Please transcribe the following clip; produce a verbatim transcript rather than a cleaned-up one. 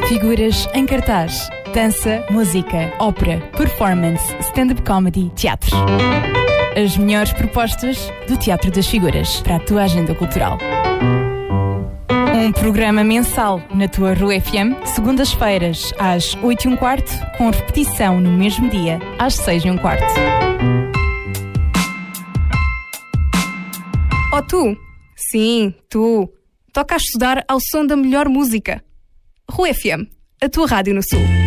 Figuras em cartaz. Dança, música, ópera, performance, stand-up comedy, teatro. As melhores propostas do Teatro das Figuras para a tua agenda cultural. Um programa mensal na tua Rua F M, segundas-feiras às oito e um quarto, com repetição no mesmo dia às seis e um quarto. Oh tu, sim, tu, toca a estudar ao som da melhor música. Rua F M, a tua rádio no Sul.